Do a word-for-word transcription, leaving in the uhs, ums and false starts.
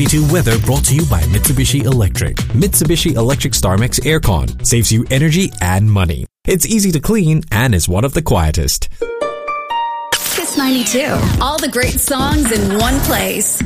ninety-two weather brought to you by Mitsubishi Electric. Mitsubishi Electric StarMix Aircon saves you energy and money. It's easy to clean and is one of the quietest. Kiss ninety-two. All the great songs in one place.